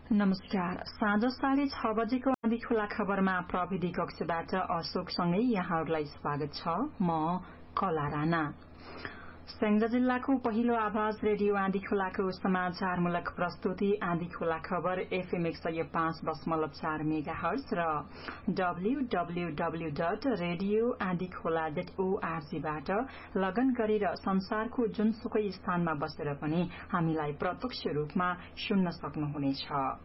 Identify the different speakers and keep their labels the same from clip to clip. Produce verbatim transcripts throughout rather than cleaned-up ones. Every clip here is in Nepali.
Speaker 1: नमस्कार। साँझ साढे छ बजेको आँधी खुला खबरमा प्रविधि कक्षबाट अशोकसँगै यहाँहरूलाई स्वागत छ। म कला राणा। स्याङ्जा जिल्लाको पहिलो आवाज रेडियो आँधी खोलाको समाचारमूलक प्रस्तुति आँधी खोला खबर एफएम एक सय पाँच दशमलव चार मेगा हर्ज र डब्ल्यूडब्ल्यूडब्ल्यू डट रेडियो आँधी खोला डट ओआरजीबाट लगन गरेर संसारको जुनसुकै स्थानमा बसेर पनि हामीलाई प्रत्यक्ष रूपमा सुन्न सक्नुहुनेछ।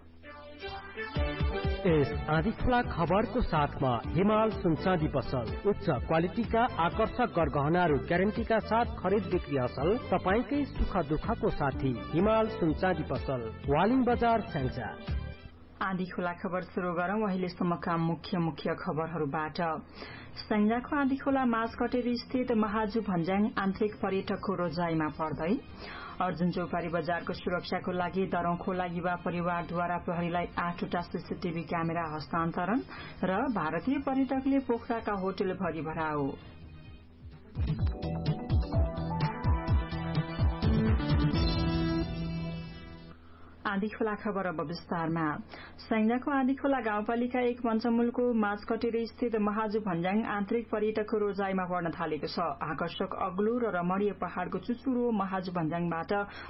Speaker 2: यस आँधी खुला खबरको साथमा हिमाल सुनचाँदी पसल उच्च क्वालिटीका आकर्षक गरगहनाहरू ग्यारेन्टीका साथ खरिद बिक्री असल तपाईकै सुख दुःखको साथी हिमाल सुनचाँदी पसल वालिङ बजार स्याङ्जा।
Speaker 1: आँधी खुला खबर शुरू गरौं अहिलेसम्मका मुख्य मुख्य खबरहरूबाट। स्याङ्जाको आँधी खोला माझकटेरी स्थित महाजु भन्ज्याङ आन्तरिक पर्यटकको रोजाइमा पर्दै अर्जुन चौपारी बजारको सुरक्षाको लागि दरौं खोला युवा परिवारद्वारा प्रहरीलाई आठवटा सीसीटीभी क्यामेरा हस्तान्तरण र भारतीय पर्यटकले पोखराका होटल भरि भराउ। आँधी खोला खबर अब विस्तारमा। स्याङ्जाको आँधी खोला गाउँपालिका एक पञ्चमूलको माझकटेरी स्थित महाजु भन्ज्याङ आन्तरिक पर्यटकको रोजाइमा पर्न थालेको छ। आकर्षक अग्लो र रमणीय पहाड़को चुचुरो महाजु भन्ज्याङबाट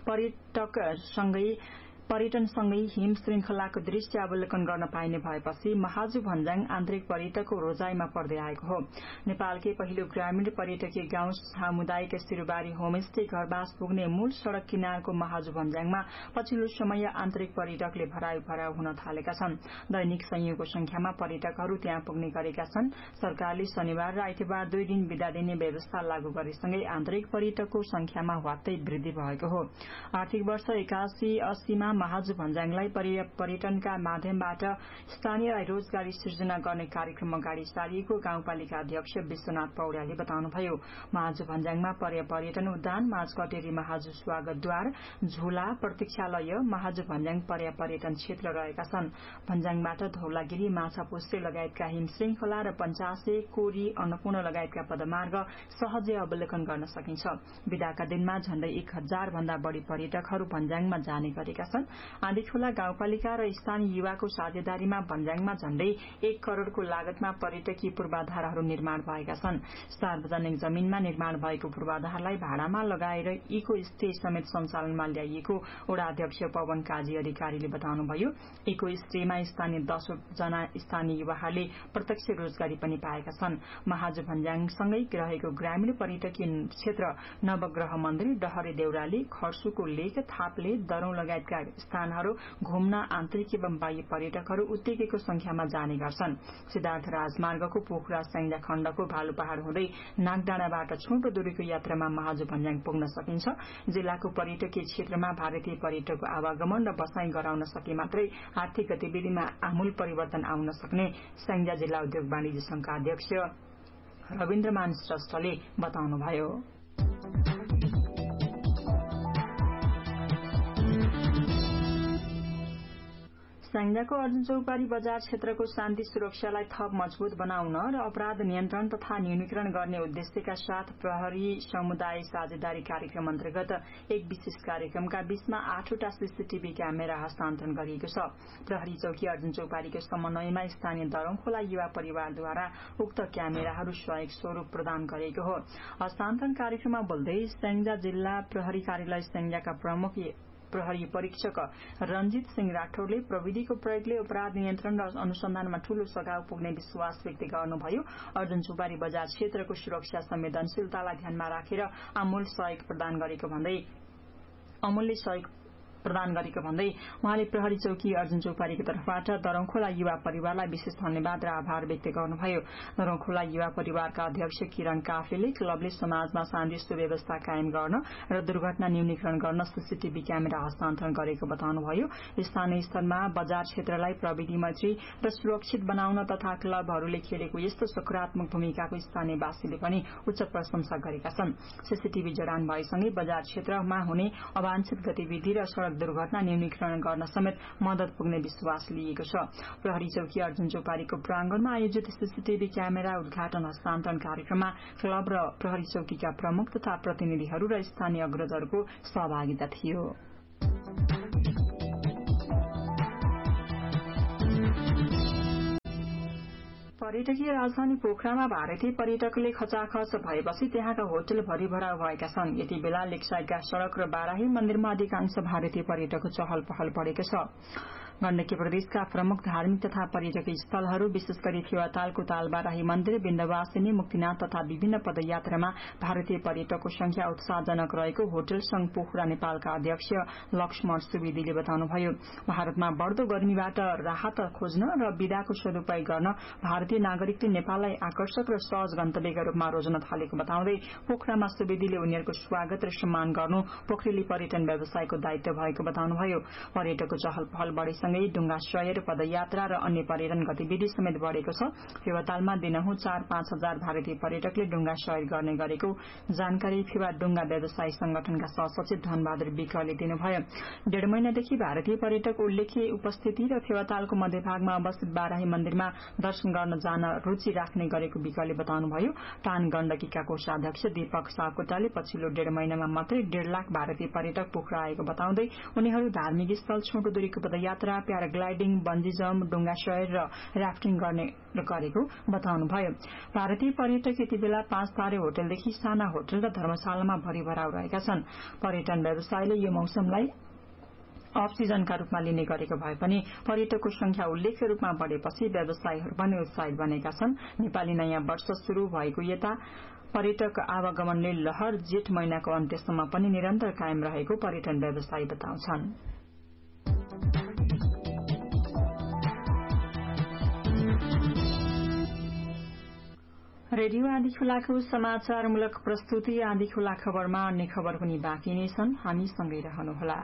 Speaker 1: पर्यटकसँगै पर्यटनसँगै हिम श्रृंखलाको दृश्य अवलोकन गर्न पाइने भएपछि महाजु भन्ज्याङ आन्तरिक पर्यटकको रोजाइमा पर्दै आएको हो। नेपालकै पहिलो ग्रामीण पर्यटकीय गाउँ सामुदायिक सिरुबारी होमस्टे घरबास पुग्ने मूल सड़क किनारको महाजु भन्ज्याङमा पछिल्लो समय आन्तरिक पर्यटकले भराउ भराउ हुन थालेका छन्। दैनिक संयोगको संख्यामा पर्यटकहरू त्यहाँ पुग्ने गरेका छन्। सरकारले शनिबार र आइतबार दुई दिन बिदा दिने व्यवस्था लागू गरेसँगै आन्तरिक पर्यटकको संख्यामा ह्वात्तै वृद्धि भएको हो। आर्थिक वर्ष एकासी अस्सीमा महाजु भन्ज्याङलाई पर्यटनका माध्यमबाट स्थानीयलाई रोजगारी सृजना गर्ने कार्यक्रम अगाडि सारिएको गाउँपालिका अध्यक्ष विश्वनाथ पौड्यालले बताउनुभयो। महाजु भन्ज्याङमा पर्यटन उद्यान माझकटेरी महाजु स्वागतद्वार झूला प्रतीक्षालय महाजु भन्ज्याङ पर्यटन क्षेत्र रहेका छन्। भन्ज्याङबाट धौलागिरी माछापुच्छ्रे लगायतका हिम श्रृंखला र पञ्चासे कोरी अन्नपूर्ण लगायतका पदमार्ग सहजै अवलोकन गर्न सकिन्छ। बिदाका दिनमा झण्डै एक हजार भन्दा बढ़ी पर्यटकहरू भन्ज्याङमा जाने गरेका छन्। आँधी खोला गाउँपालिका र स्थानीय युवाको साझेदारीमा भन्ज्याङमा झण्डै एक करोड़को लागतमा पर्यटकीय पूर्वाधारहरू निर्माण भएका छन्। सार्वजनिक जमीनमा निर्माण भएको पूर्वाधारलाई भाडामा लगाएर इको स्टे समेत सञ्चालनमा ल्याइएको वडा अध्यक्ष पवन काजी अधिकारीले बताउनुभयो। इको स्टेमा स्थानीय दश जना स्थानीय युवाहरूले प्रत्यक्ष रोजगारी पनि पाएका छन्। महाजु भन्ज्याङसँगै रहेको ग्रामीण पर्यटकीय क्षेत्र नवग्रह मन्दिर डहरे देउराली खर्सुको लेक थाप्ले दरौं लगायतका स्थानहरू घुम्न आन्तरिक एवं बाह्य पर्यटकहरू उत्तिकैको संख्यामा जाने गर्छन्। सिद्धार्थ राजमार्गको पोखरा स्याङ्जा खण्डको भालु पहाड़ हुँदै नागडाँडाबाट छोटो दूरीको यात्रामा महाजु भन्ज्याङ पुग्न सकिन्छ। जिल्लाको पर्यटकीय क्षेत्रमा भारतीय पर्यटकको आवागमन र बसाई गराउन सके मात्रै आर्थिक गतिविधिमा आमूल परिवर्तन आउन सक्ने स्याङ्जा जिल्ला उद्योग वाणिज्य संघका अध्यक्ष रविन्द्रमान श्रेष्ठले बताउनुभयो। स्याङ्जाको अर्जुन चौपारी बजार क्षेत्रको शान्ति सुरक्षालाई थप मजबूत बनाउन र अपराध नियन्त्रण तथा न्यूनीकरण गर्ने उद्देश्यका साथ प्रहरी समुदाय साझेदारी कार्यक्रम अन्तर्गत एक विशेष कार्यक्रमका बीचमा आठवटा सीसीटीभी क्यामेरा हस्तान्तरण गरिएको छ। प्रहरी चौकी अर्जुन चौपारीको समन्वयमा स्थानीय दरौंखोला युवा परिवारद्वारा उक्त क्यामेराहरू सहयोग स्वरूप प्रदान गरेको हो। हस्तान्तरण कार्यक्रममा बोल्दै स्याङ्जा जिल्ला प्रहरी कार्यालय स्याङ्जाका प्रमुख प्रहरी परीक्षक रंजीत सिंह राठौरले प्रविधिको प्रयोगले अपराध नियन्त्रण र अनुसन्धानमा ठूलो सघाउ पुग्ने विश्वास व्यक्त गर्नुभयो। अर्जुन चौपारी बजार क्षेत्रको सुरक्षा संवेदनशीलतालाई ध्यानमा राखेर अमूल सहयोग प्रदान गरेको भन्दै अमूल्य सहयोग प्रदान गरेको भन्दै उहाँले प्रहरी चौकी अर्जुन चौपारीको तर्फबाट दरौंखोला युवा परिवारलाई विशेष धन्यवाद र आभार व्यक्त गर्नुभयो। दरौंखोला युवा परिवारका अध्यक्ष किरण काफ्लेले क्लबले समाजमा शान्ति सुव्यवस्था कायम गर्न र दुर्घटना न्यूनीकरण गर्न सीसीटीभी क्यामेरा हस्तान्तरण गरेको बताउनुभयो। स्थानीय स्तरमा बजार क्षेत्रलाई प्रविधि मैत्री र सुरक्षित बनाउन तथा क्लबहरूले खेलेको यस्तो सकारात्मक भूमिकाको स्थानीयवासीले पनि उच्च प्रशंसा गरेका छन्। सीसीटीभी जडान भएसँगै बजार क्षेत्रमा हुने अवांछित गतिविधि र सड़क दुर्घटना न्यूनीकरण गर्न समेत मदत पुग्ने विश्वास लिएको छ। प्रहरी चौकी अर्जुन चौपारीको प्रांगणमा आयोजित सीसीटीभी क्यामेरा उद्घाटन हस्तान्तरण कार्यक्रममा क्लब र प्रहरी चौकीका प्रमुख तथा प्रतिनिधिहरू र स्थानीय अग्रजहरूको सहभागिता थियो। पर्यटकीय राजधानी पोखरामा भारतीय पर्यटकले खचाखच भएपछि त्यहाँका होटल भरिभराउ भएका छन्। यति बेला लेकसाइडका सड़क र बाराही मन्दिरमा अधिकांश भारतीय पर्यटकको चहल पहल बढ़ेको छ। गण्डकी प्रदेशका प्रमुख धार्मिक तथा पर्यटकीय स्थलहरू विशेष गरी फेवातालको तालबाराही मन्दिर, विन्ध्यवासिनी, मुक्तिनाथ तथा विभिन्न पदयात्रामा भारतीय पर्यटकको संख्या उत्साहजनक रहेको होटल संघ पोखरा नेपालका अध्यक्ष लक्ष्मण सुवेदीले बताउनुभयो। भारतमा बढ़दो गर्मीबाट राहत खोज्न र विदाको सदुपयोग गर्न भारतीय नागरिकले नेपाललाई आकर्षक र सहज गन्तव्यका रूपमा रोज्न थालेको बताउँदै पोखरामा सुवेदीले उनीहरूको स्वागत र सम्मान गर्नु पोखरेली पर्यटन व्यवसायको दायित्व भएको बताउनुभयो। पर्यटकको चहल पहल बढ़ेसँगै डुंगा सयर, पदयात्रा र अन्य पर्यटन गतिविधि समेत बढ़ेको छ। फेवातालमा दिनहुँ चार पाँच हजार भारतीय पर्यटकले डुंगा सयर गर्ने गरेको जानकारी फेवा डुंगा व्यवसायी संगठनका सहसचिव धनबहादुर विकले दिनुभयो। डेढ़ महिनादेखि भारतीय पर्यटक उल्लेखीय उपस्थिति र फेवातालको मध्यभागमा अवस्थित बाराही मन्दिरमा दर्शन गर्न जान रूचि राख्ने गरेको विकले बताउनुभयो। टान गण्डकीका कोषाध्यक्ष दीपक सापकोटाले पछिल्लो डेढ़ महिनामा मात्रै डेढ़ लाख भारतीय पर्यटक पोखरा आएको बताउँदै उनीहरू धार्मिक स्थल, छोटो दूरीको पदयात्रा, प्याराग्लाइडिङ, बन्जी जम्प, डुंगा सयर र राफ्टिङ गर्ने गरेको बताउनुभयो। भारतीय पर्यटक यति बेला पाँच तारे होटलदेखि साना होटल र धर्मशालामा भरिभराउ रहेका छन्। पर्यटन व्यवसायले यो मौसमलाई अफ सिजनका रूपमा लिने गरेको भए पनि पर्यटकको संख्या उल्लेख्य रूपमा बढ़ेपछि व्यवसायीहरू पनि उत्साहित बनेका छन्। नेपाली नयाँ वर्ष शुरू भएको यता पर्यटक आवागमनले लहर जेठ महिनाको अन्त्यसम्म पनि निरन्तर कायम रहेको पर्यटन व्यवसायी बताउँछन्। रेडियो आदि खुलाको समाचारमूलक प्रस्तुति आदि खुला खबरमा अन्य खबर पनि बाँकी नै छन्। हामी सँगै रहनुहोला।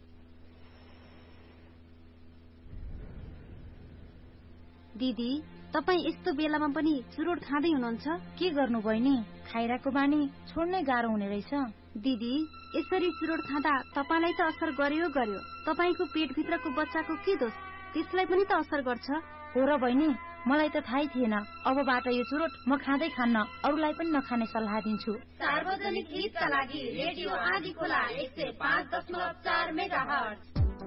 Speaker 3: दिदी, तपाईँ यस्तो बेलामा पनि चुरोट खाँदै हुनुहुन्छ? के गर्नु बहिनी? खाइराको बानी छोड्नै गाह्रो हुने रहेछ। दिदी, यसरी चुरोट खाँदा तपाईलाई त असर गर्यो गर्यो, तपाईको पेटभित्रको बच्चाको के दोष? त्यसलाई पनि त असर गर्छ। हो र बहिनी, मलाई त थाहै थिएन। अबबाट यो चुरोट म खाँदै खान्न, अरूलाई पनि नखाने सल्लाह दिन्छु।
Speaker 4: सार्वजनिक हितका लागि रेडियो आदि खोला एक सय पाँच दशमलव चार मेगाहर्ज।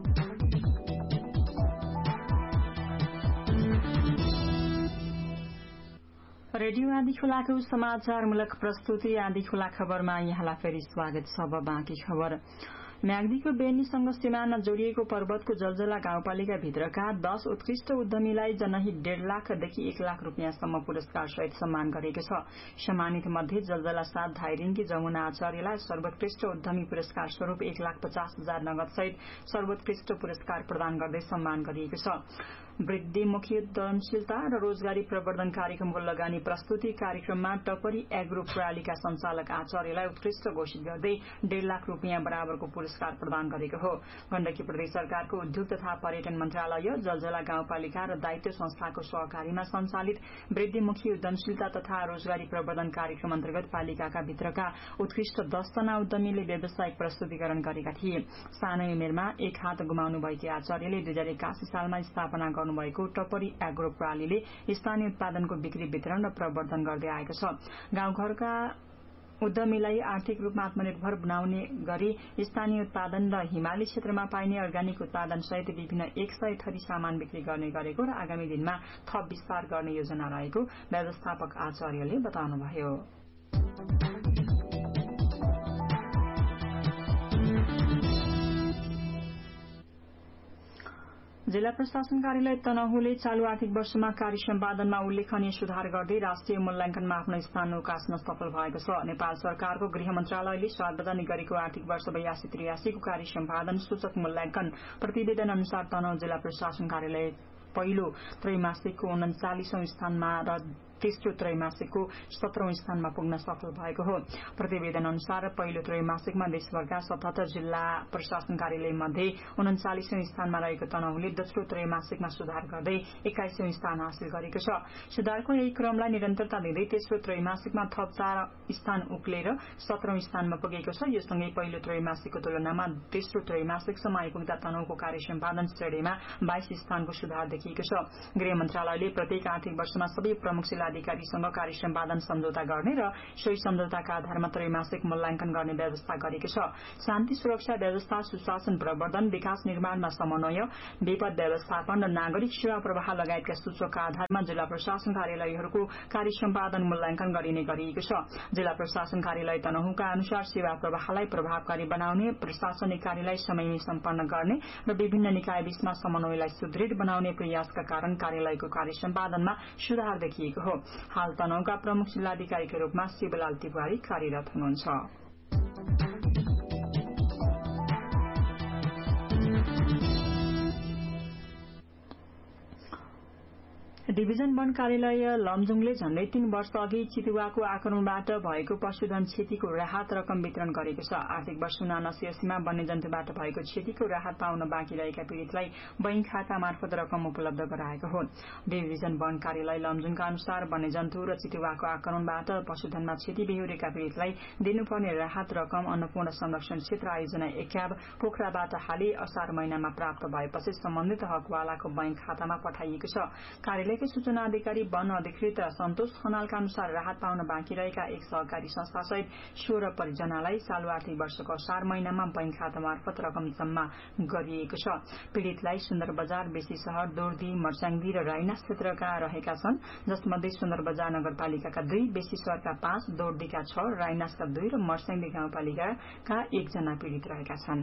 Speaker 1: रेडियो आदि खुलाको समाचारमूलक प्रस्तुति आदि खुला खबरमा यहाँलाई फेरि स्वागत छ। अब बाँकी खबर। म्याग्दीको बेनीसँग सिमाना जोडिएको पर्वतको जलजला गाउँपालिका भित्रका दश उत्कृष्ट उद्यमीलाई जनहित डेढ़ लाखदेखि एक लाख रूपियाँसम्म पुरस्कार सहित सम्मान गरेको छ। सम्मानित मध्ये जलजला सात धाइरिङकी जमुना आचार्यलाई सर्वोत्कृष्ट उद्यमी पुरस्कार स्वरूप एक लाख पचास हजार नगद सहित सर्वोत्कृष्ट पुरस्कार प्रदान गर्दै सम्मान गरिएको छ। वृद्धिमुखी उद्यमशीलता र रोजगारी प्रवर्धन कार्यक्रमको लगानी प्रस्तुति कार्यक्रममा टपरी एग्रो प्रणालीका संचालक आचार्यलाई उत्कृष्ट घोषित गर्दै डेढ़ लाख रूपियाँ बराबरको पुरस्कार प्रदान गरेको हो। गण्डकी प्रदेश सरकारको उद्योग तथा पर्यटन मन्त्रालय, जलजला गाउँपालिका र दायित्व संस्थाको सहकारीमा सञ्चालित वृद्धिमुखी उद्यमशीलता तथा रोजगारी प्रवर्धन कार्यक्रम अन्तर्गत पालिकाका भित्रका उत्कृष्ट दसजना उद्यमीले व्यावसायिक प्रस्तुतिकरण गरेका थिए। सानै उमेरमा एक हात गुमाउनु भएकी आचार्यले दुई हजार एकासी सालमा स्थापना गर्नुभएको टपरी एग्रो प्रणालीले स्थानीय उत्पादनको बिक्री, वितरण र प्रवर्धन गर्दै आएको छ। गाउँघरका उद्यमीलाई आर्थिक रूपमा आत्मनिर्भर बनाउने गरी स्थानीय उत्पादन र हिमाली क्षेत्रमा पाइने अर्ग्यानिक उत्पादन सहित विभिन्न एक सय थरी सामान बिक्री गर्ने गरेको र आगामी दिनमा थप विस्तार गर्ने योजना रहेको व्यवस्थापक आचार्यले बताउनुभयो। जिल्ला प्रशासन कार्यालय तनहुले चालू आर्थिक वर्षमा कार्य सम्पादनमा उल्लेखनीय सुधार गर्दै राष्ट्रिय मूल्याङ्कनमा आफ्नो स्थान उकास्न सफल भएको छ। नेपाल सरकारको गृह मन्त्रालयले सार्वजनिक गरेको आर्थिक वर्ष बयासी त्रियासीको कार्य सम्पादन सूचक मूल्याङ्कन प्रतिवेदन अनुसार तनहुँ जिल्ला प्रशासन कार्यालय पहिलो त्रैमासिकको उन्चालिसौं स्थानमा र तेस्रो त्रैमासिकको सत्रौं स्थानमा पुग्न सफल भएको हो। प्रतिवेदन अनुसार पहिलो त्रैमासिकमा देशभरका सतहत्तर जिल्ला प्रशासन कार्यालय मध्ये उन्चालिसौं स्थानमा रहेको तनहुँले दोस्रो त्रैमासिकमा सुधार गर्दै एक्काइसौं स्थान हासिल गरेको छ। सुधारको यही क्रमलाई निरन्तरता दिँदै तेस्रो त्रैमासिकमा थप चार स्थान उक्लेर सत्रौं स्थानमा पुगेको छ। यो सँगै पहिलो त्रैमासिकको तुलनामा तेस्रो त्रैमासिकसम्म आइपुग्दा तनहुँको कार्य सम्पादन श्रेणीमा बाइस स्थानको सुधार देखिएको छ। गृह मन्त्रालयले प्रत्येक आर्थिक वर्षमा सबै प्रमुख जिल्ला जिल्लाधिकारीसँग कार्य सम्पादन सम्झौता गर्ने र सोही सम्झौताका आधारमा त्रैमासिक मूल्याङ्कन गर्ने व्यवस्था गरेको छ। शान्ति सुरक्षा व्यवस्था, सुशासन प्रवर्धन, विकास निर्माणमा समन्वय, विपद व्यवस्थापन र नागरिक सेवा प्रवाह लगायतका सूचकका आधारमा जिल्ला प्रशासन कार्यालयहरूको कार्य सम्पादन मूल्याङ्कन गरिने गरिएको छ। जिल्ला प्रशासन कार्यालय तनहुँका अनुसार सेवा प्रवाहलाई प्रभावकारी बनाउने, प्रशासनिक कार्यलाई समयमै सम्पन्न गर्ने र विभिन्न निकाय बीचमा समन्वयलाई सुदृढ़ बनाउने प्रयासका कारण कार्यालयको कार्य सम्पादनमा सुधार देखिएको हो। हाल तनहुँका प्रमुख जिल्लाधिकारीका रूपमा शिवलाल तिवारी कार्यरत हुनुहुन्छ। डिभिजन वन कार्यालय लमजुङले झण्डै तीन वर्ष अघि चितुवाको आक्रमणबाट भएको पशुधन क्षतिको राहत रकम वितरण गरेको छ। आर्थिक वर्ष उनासी अस्सीमा वन्यजन्तुबाट भएको क्षतिको राहत पाउन बाँकी रहेका पीड़ितलाई बैंक खाता मार्फत रकम उपलब्ध गराएको हो। डिभिजन वन कार्यालय लमजुङका अनुसार वन्यजन्तु र चितुवाको आक्रमणबाट पशुधनमा क्षति बेहोरेका पीड़ितलाई दिनुपर्ने राहत रकम अन्नपूर्ण संरक्षण क्षेत्र आयोजना एकाब पोखराबाट हालै असार महिनामा प्राप्त भएपछि सम्बन्धित हकवालाको बैंक खातामा पठाइएको छ। कार्यालयका सूचना अधिकारी वन अधिकृत सन्तोष खनालका अनुसार राहत पाउन बाँकी रहेका एक सहकारी संस्था सहित सोह्र परिजनालाई चालू आर्थिक वर्षको असार महिनामा बैंक खाता मार्फत रकम जम्मा गरिएको छ। पीड़ितलाई सुन्दर बजार, बेसी सहर, दोर्दी, मर्स्याङदी र राइना क्षेत्रका रहेका छन्, जसमध्ये सुन्दर बजार नगरपालिकाका दुई, बेसी सहरका पाँच, दोर्दीका छ, राइनासका दुई र मर्स्याङदी गाउँपालिकाका एकजना पीड़ित रहेका छन्।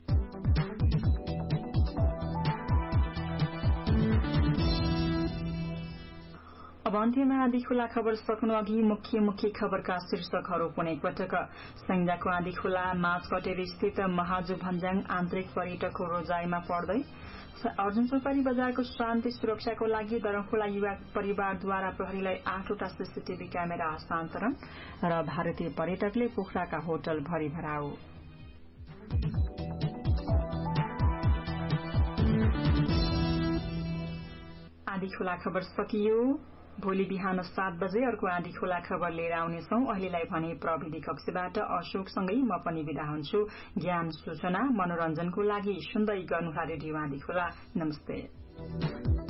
Speaker 1: अब अन्त्यमा आँधी खोला खबर सक्नु अघि मुख्य मुख्य खबरका शीर्षकहरू पुनः एकपटक। सैन्जाको आँधी खोला माझकटेर स्थित महाजु भन्ज्याङ आन्तरिक पर्यटकको रोजाइमा पर्दै। अर्जुन सुपारी बजारको शान्ति सुरक्षाको लागि दरखोला युवा परिवारद्वारा प्रहरीलाई आठवटा सीसीटीभी क्यामेरा हस्तान्तरण र भारतीय पर्यटकले पोखराका होटल भरि भराउ। आँधी खोला खबर सकियो। भोलि बिहान सात बजे अर्को आँधी खोला खबर लिएर आउनेछौ। अहिलेलाई भने प्रविधि कक्षबाट अशोकसँगै म पनि बिदा हुन्छु। ज्ञान सूचना मनोरञ्जनको लागि सुन्दै गर्नुहोला रेडियो आँधी खोला। नमस्ते।